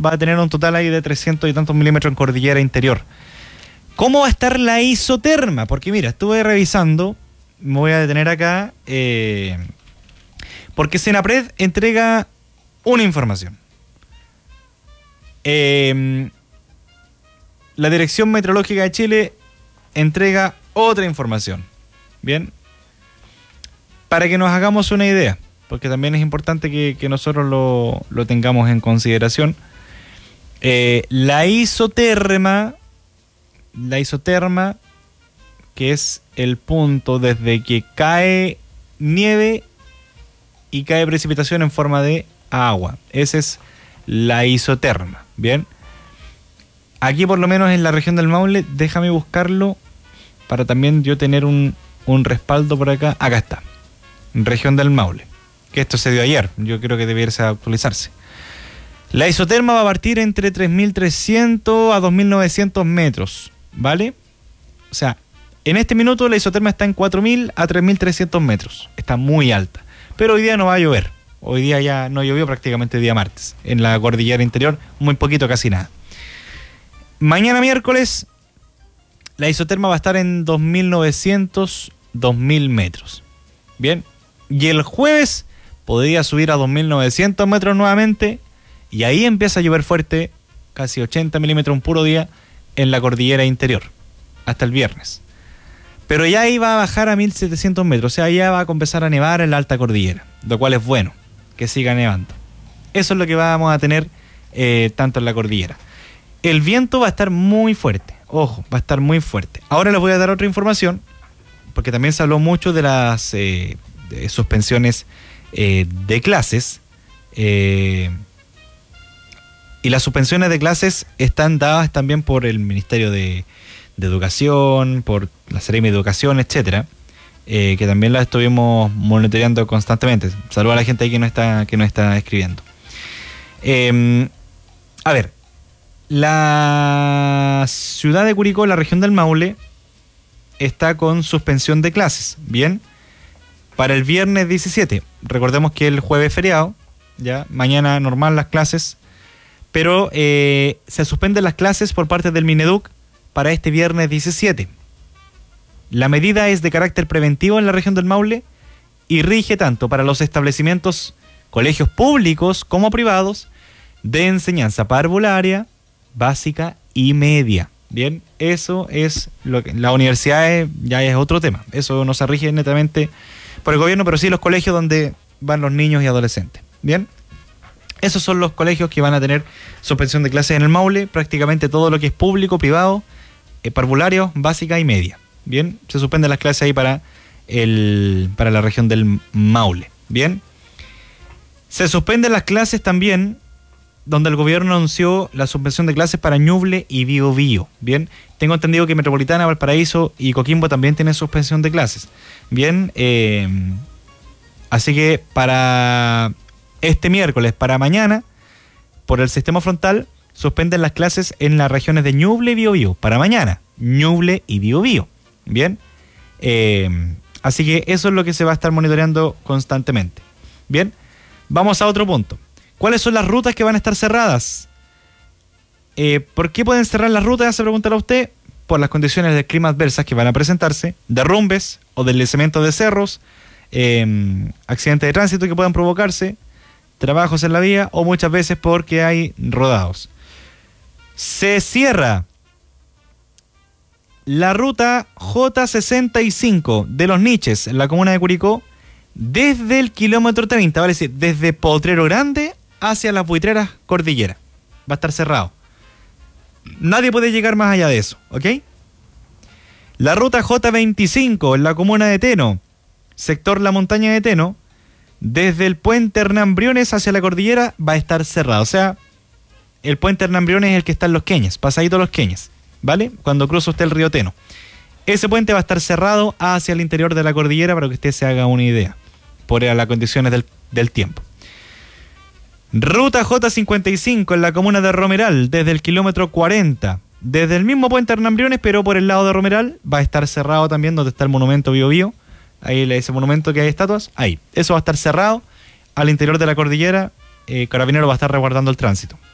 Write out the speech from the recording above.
va a tener un total ahí de 300 y tantos milímetros en cordillera interior. ¿Cómo va a estar la isoterma? Porque mira, estuve revisando, me voy a detener acá, porque Senapred entrega una información. La Dirección Meteorológica de Chile entrega otra información. Bien, para que nos hagamos una idea, porque también es importante que nosotros lo tengamos en consideración. La isoterma, que es el punto desde que cae nieve y cae precipitación en forma de agua. Esa es la isoterma. Bien, aquí por lo menos en la región del Maule, déjame buscarlo para también yo tener un respaldo por acá. Acá está, región del Maule, que esto se dio ayer, yo creo que debiera actualizarse. La isoterma va a partir entre 3.300 a 2.900 metros, ¿vale? O sea, en este minuto la isoterma está en 4.000 a 3.300 metros, está muy alta, pero hoy día no va a llover. Hoy día ya no llovió prácticamente el día martes. En la cordillera interior, muy poquito, casi nada. Mañana miércoles, la isoterma va a estar en 2.900, 2.000 metros. Bien. Y el jueves podría subir a 2.900 metros nuevamente. Y ahí empieza a llover fuerte, casi 80 milímetros un puro día, en la cordillera interior. Hasta el viernes. Pero ya ahí va a bajar a 1.700 metros. O sea, ya va a empezar a nevar en la alta cordillera. Lo cual es bueno, que siga nevando. Eso es lo que vamos a tener tanto en la cordillera. El viento va a estar muy fuerte. Ojo, va a estar muy fuerte. Ahora les voy a dar otra información, porque también se habló mucho de las de suspensiones de clases. Y las suspensiones de clases están dadas también por el Ministerio de Educación, por la Seremi de Educación, etcétera. Que también la estuvimos monitoreando constantemente. Saludos a la gente ahí que no está escribiendo. A ver, la ciudad de Curicó, la región del Maule, está con suspensión de clases. Bien, para el viernes 17. Recordemos que el jueves es feriado, ya mañana normal las clases, pero se suspenden las clases por parte del Mineduc para este viernes 17. La medida es de carácter preventivo en la región del Maule y rige tanto para los establecimientos, colegios públicos como privados, de enseñanza parvularia, básica y media. Bien, eso es lo que la universidad ya es otro tema. Eso no se rige netamente por el gobierno, pero sí los colegios donde van los niños y adolescentes. Bien, esos son los colegios que van a tener suspensión de clases en el Maule, prácticamente todo lo que es público, privado, parvulario, básica y media. Bien, se suspenden las clases ahí para la región del Maule. Bien, se suspenden las clases también donde el gobierno anunció la suspensión de clases para Ñuble y Biobío. Bien, tengo entendido que Metropolitana, Valparaíso y Coquimbo también tienen suspensión de clases. Bien, así que para este miércoles, para mañana, por el sistema frontal, suspenden las clases en las regiones de Ñuble y Biobío. Para mañana, Ñuble y Biobío. Bien, así que eso es lo que se va a estar monitoreando constantemente. Bien, vamos a otro punto. ¿Cuáles son las rutas que van a estar cerradas? ¿Por qué pueden cerrar las rutas? Se preguntará usted. Por las condiciones de clima adversas que van a presentarse, derrumbes o deslizamientos de cerros, accidentes de tránsito que puedan provocarse, trabajos en la vía o muchas veces porque hay rodados. Se cierra la ruta J65 de Los Niches en la comuna de Curicó desde el kilómetro 30, vale decir, desde Potrero Grande hacia las Buitreras Cordillera. Va a estar cerrado. Nadie puede llegar más allá de eso, ¿ok? La ruta J25 en la comuna de Teno, sector La Montaña de Teno, desde el puente Hernán Briones hacia la cordillera va a estar cerrado. O sea, el puente Hernán Briones es el que está en Los Queñes, pasadito Los Queñes, ¿vale? Cuando cruza usted el río Teno. Ese puente va a estar cerrado hacia el interior de la cordillera para que usted se haga una idea, por las condiciones del tiempo. Ruta J55 en la comuna de Romeral, desde el kilómetro 40, desde el mismo puente Hernán Briones, pero por el lado de Romeral, va a estar cerrado también donde está el monumento Biobío. Ahí ese monumento que hay estatuas, ahí. Eso va a estar cerrado al interior de la cordillera. Carabinero va a estar resguardando el tránsito.